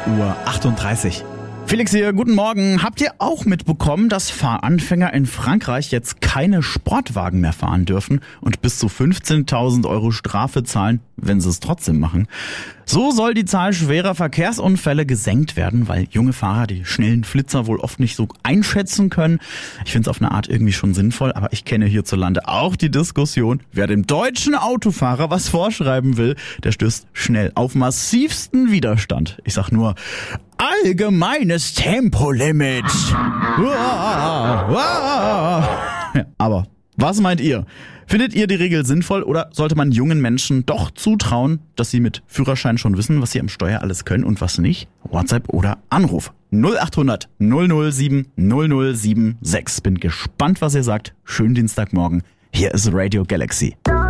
6:38 Uhr. Felix hier, guten Morgen. Habt ihr auch mitbekommen, dass Fahranfänger in Frankreich jetzt keine Sportwagen mehr fahren dürfen und bis zu 15.000 Euro Strafe zahlen, wenn sie es trotzdem machen? So soll die Zahl schwerer Verkehrsunfälle gesenkt werden, weil junge Fahrer die schnellen Flitzer wohl oft nicht so einschätzen können. Ich finde es auf eine Art irgendwie schon sinnvoll, aber ich kenne hierzulande auch die Diskussion, wer dem deutschen Autofahrer was vorschreiben will, der stößt schnell auf massivsten Widerstand. Ich sag nur, allgemeines Tempolimit. Aber was meint ihr? Findet ihr die Regel sinnvoll oder sollte man jungen Menschen doch zutrauen, dass sie mit Führerschein schon wissen, was sie am Steuer alles können und was nicht? WhatsApp oder Anruf 0800 007 0076. Bin gespannt, was ihr sagt. Schönen Dienstagmorgen. Hier ist Radio Galaxy.